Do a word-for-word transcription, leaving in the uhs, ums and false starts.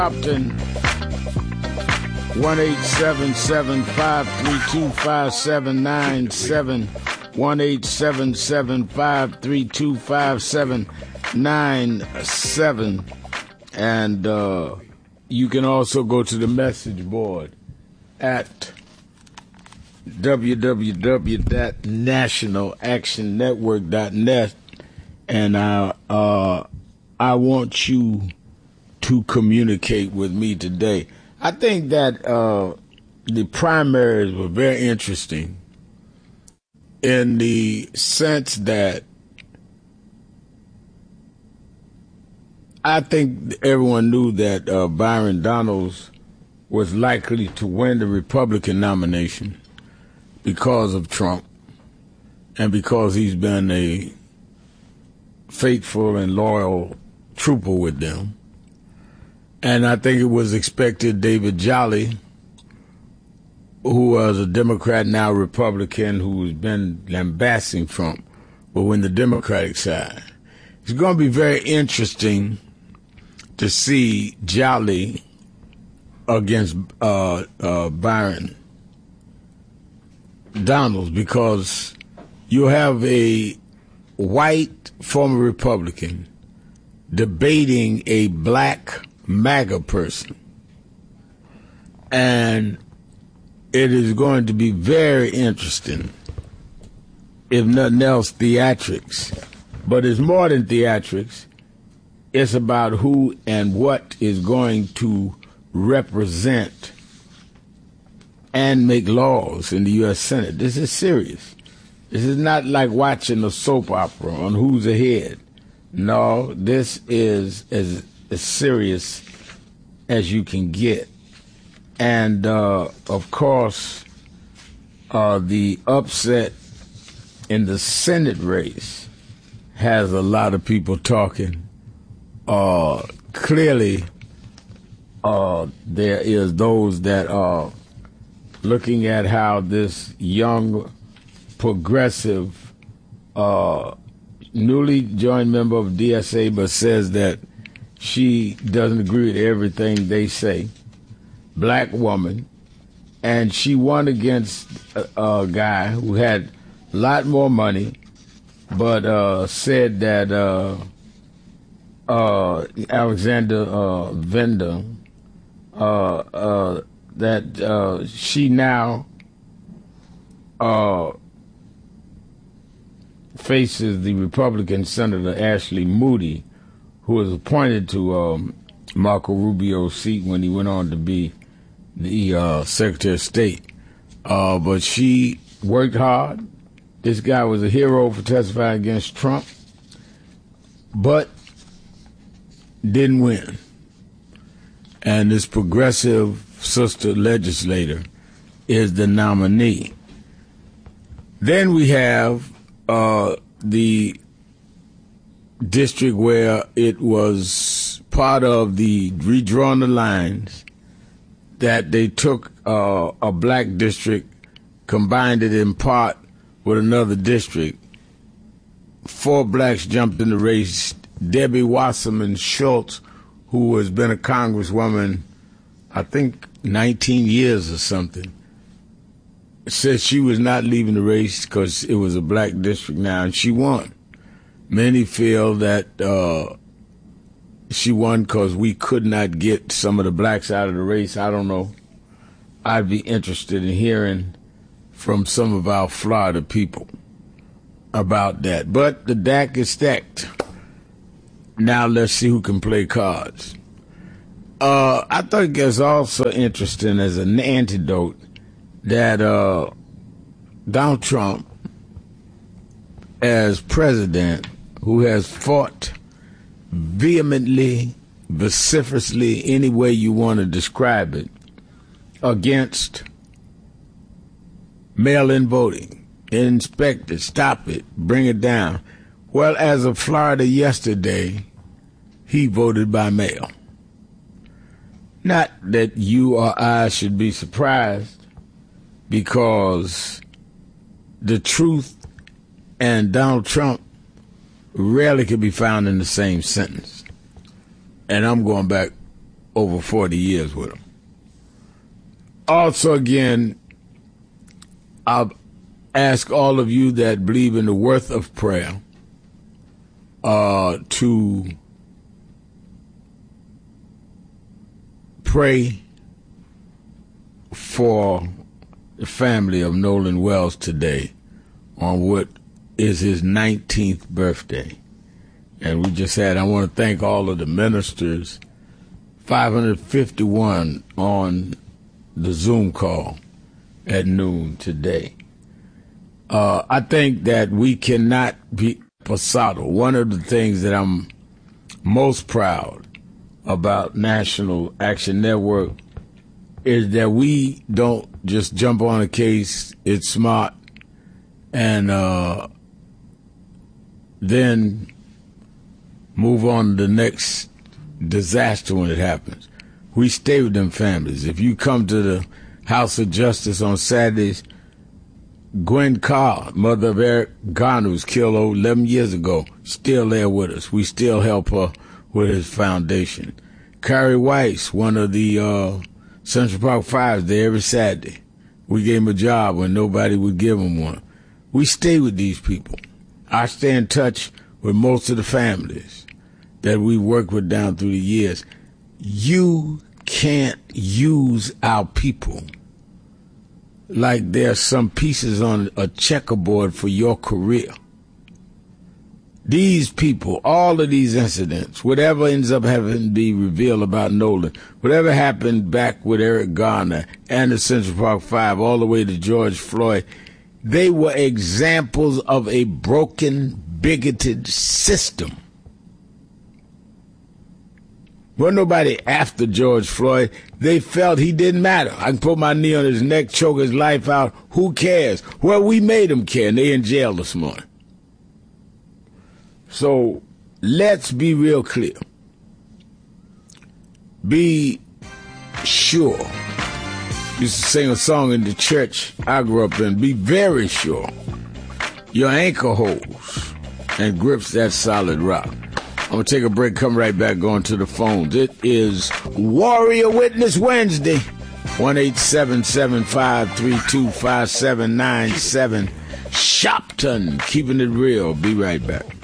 Compton, one eight seven seven, five three two, five seven nine seven, one eight seven seven, five three two, five seven nine seven. And uh, you can also go to the message board at w w w dot national action network dot net, and I, uh, I want you to communicate with me today. I think that uh, the primaries were very interesting in the sense that I think everyone knew that uh, Byron Donalds was likely to win the Republican nomination because of Trump and because he's been a faithful and loyal trooper with them. And I think it was expected David Jolly, who was a Democrat, now Republican, who's been lambasting Trump, will win the Democratic side. It's going to be very interesting to see Jolly against uh, uh, Byron Donalds, because you have a white former Republican debating a black MAGA person. And it is going to be very interesting, if nothing else, theatrics. But it's more than theatrics. It's about who and what is going to represent and make laws in the U S Senate. This is serious. This is not like watching a soap opera on who's ahead. No, this is as, as serious as you can get. And, uh, of course, uh, the upset in the Senate race has a lot of people talking. Uh, clearly, uh, there is those that are looking at how this young, progressive, uh, newly joined member of D S A, but says that she doesn't agree with everything they say, black woman, and she won against a, a guy who had a lot more money, but uh, said that uh, uh, Alexander uh, Vender, uh, uh, that uh, she now uh, faces the Republican Senator Ashley Moody, who was appointed to um, Marco Rubio's seat when he went on to be the uh, Secretary of State. Uh, but she worked hard. This guy was a hero for testifying against Trump, but didn't win. And this progressive sister legislator is the nominee. Then we have uh, the district where it was part of the redrawing the lines, that they took uh, a black district, combined it in part with another district. Four blacks jumped in the race. Debbie Wasserman Schultz, who has been a congresswoman, I think nineteen years or something, said she was not leaving the race because it was a black district now, and she won. Many feel that uh, she won because we could not get some of the blacks out of the race. I don't know. I'd be interested in hearing from some of our Florida people about that. But the deck is stacked. Now let's see who can play cards. Uh, I think it's also interesting as an antidote that uh, Donald Trump, as president, who has fought vehemently, vociferously, any way you want to describe it, against mail-in voting, inspect it, stop it, bring it down. Well, as of Florida yesterday, he voted by mail. Not that you or I should be surprised, because the truth and Donald Trump rarely can be found in the same sentence. And I'm going back over forty years with them. Also, again, I'll ask all of you that believe in the worth of prayer uh, to pray for the family of Nolan Wells today on what is his nineteenth birthday. And we just had, I want to thank all of the ministers, five hundred fifty-one on the Zoom call at noon today. Uh, I think that we cannot be Posada. One of the things that I'm most proud about National Action Network is that we don't just jump on a case, it's smart, and uh, then move on to the next disaster when it happens. We stay with them families. If you come to the House of Justice on Saturdays, Gwen Carr, mother of Eric Garner, was killed over eleven years ago, still there with us. We still help her with his foundation. Carrie Weiss, one of the uh, Central Park Fives, there every Saturday. We gave him a job when nobody would give him one. We stay with these people. I stay in touch with most of the families that we work with down through the years. You can't use our people like there's some pieces on a checkerboard for your career. These people, all of these incidents, whatever ends up having to be revealed about Nolan, whatever happened back with Eric Garner and the Central Park Five, all the way to George Floyd, they were examples of a broken, bigoted system. Wasn't nobody after George Floyd. They felt he didn't matter. I can put my knee on his neck, choke his life out. Who cares? Well, we made them care, and they in jail this morning. So let's be real clear. Be sure. Used to sing a song in the church I grew up in. Be very sure your anchor holds and grips that solid rock. I'm going to take a break, come right back, going to the phones. It is Warrior Witness Wednesday. one eight seven seven five three two five seven nine seven. Shopton, keeping it real. Be right back.